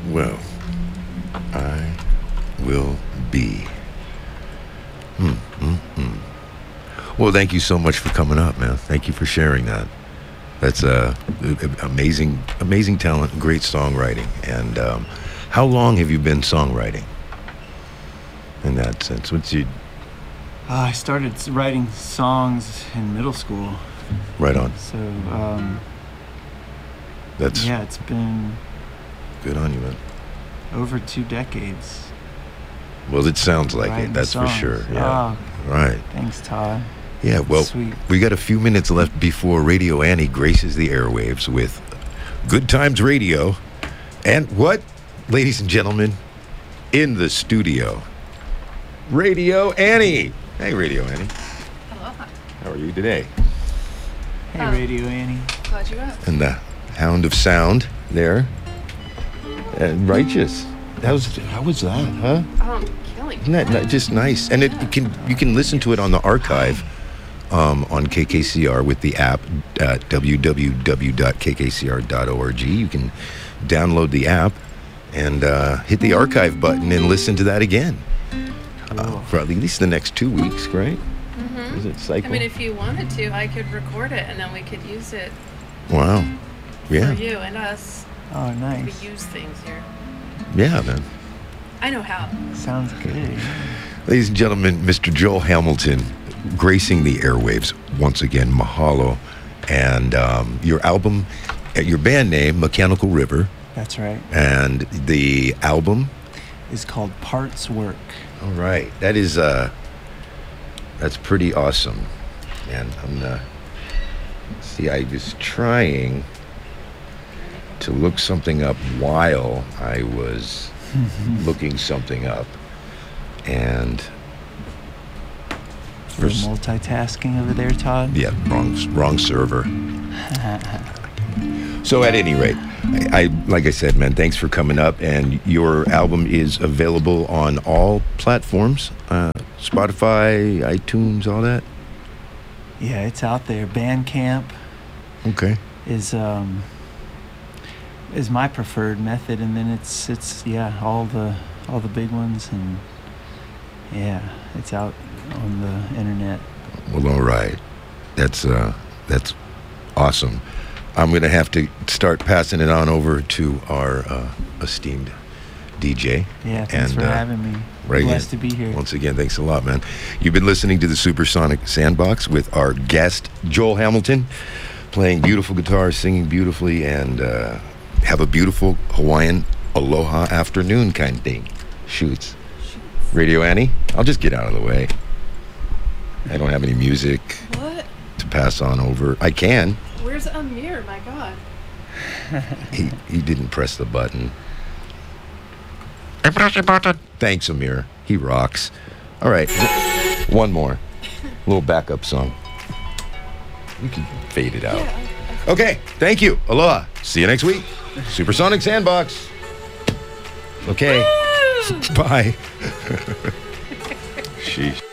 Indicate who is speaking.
Speaker 1: Well, I will be. Well, thank you so much for coming up, man. Thank you for sharing that. That's amazing talent, and great songwriting. And how long have you been songwriting? In that sense,
Speaker 2: I started writing songs in middle school.
Speaker 1: Right on.
Speaker 2: So,
Speaker 1: That's
Speaker 2: it's been
Speaker 1: good on you, man.
Speaker 2: over 2 decades.
Speaker 1: Well, it sounds like
Speaker 2: writing
Speaker 1: it. That's
Speaker 2: songs.
Speaker 1: for sure. Yeah. Right.
Speaker 2: Thanks, Todd.
Speaker 1: Yeah. Well,
Speaker 2: Sweet.
Speaker 1: we got a few minutes left before Radio Annie graces the airwaves with Good Times Radio, and what, ladies and gentlemen, in the studio, Radio Annie. Hey, Radio Annie.
Speaker 3: Hello.
Speaker 1: How are you today?
Speaker 2: Hey, Radio Annie.
Speaker 3: Glad you asked.
Speaker 1: And the Hound of Sound there. And Righteous. How was that, huh?
Speaker 3: Killing.
Speaker 1: Isn't that just nice? And you can listen to it on the archive on KKCR with the app at www.kkcr.org. You can download the app and hit the archive button and listen to that again. For at least the next 2 weeks, right? Is it cycle?
Speaker 3: I mean, if you wanted to, I could record it and then we could use it
Speaker 1: Wow. Yeah.
Speaker 3: for you and us.
Speaker 2: Oh,
Speaker 3: We
Speaker 2: nice.
Speaker 3: use things here.
Speaker 1: Yeah, man.
Speaker 3: I know how.
Speaker 2: Sounds good.
Speaker 1: Ladies and gentlemen, Mr. Joel Hamilton gracing the airwaves once again. Mahalo. And your album, your band name, Mechanical River,
Speaker 2: That's right.
Speaker 1: and the album.
Speaker 2: It's called Parts Work.
Speaker 1: All right. That is, that's pretty awesome. And I was trying to look something up while I was looking something up. And
Speaker 2: You're multitasking over there, Todd?
Speaker 1: yeah, wrong server. So at any rate, I like I said, man, thanks for coming up. And your album is available on all platforms, Spotify, iTunes, all that.
Speaker 2: Yeah, it's out there. Bandcamp
Speaker 1: Okay.
Speaker 2: is my preferred method, and then it's all the big ones, and it's out on the internet.
Speaker 1: Well, all right. That's awesome. I'm going to have to start passing it on over to our esteemed DJ.
Speaker 2: Yeah, thanks for having me.
Speaker 1: Right.
Speaker 2: Blessed to be here.
Speaker 1: Once again, thanks a lot, man. You've been listening to the Supersonic Sandbox with our guest, Joel Hamilton, playing beautiful guitar, singing beautifully, and have a beautiful Hawaiian aloha afternoon kind of thing. Shoots. Radio Annie, I'll just get out of the way. I don't have any music
Speaker 3: What?
Speaker 1: to pass on over. I can.
Speaker 3: Where's Amir? My God.
Speaker 1: He didn't press the button. I pressed the button. Thanks, Amir. He rocks. All right, one more. Little backup song. You can fade it out.
Speaker 3: Yeah.
Speaker 1: Okay, thank you. Aloha. See you next week. Supersonic Sandbox. Okay.
Speaker 3: Woo!
Speaker 1: Bye. Sheesh.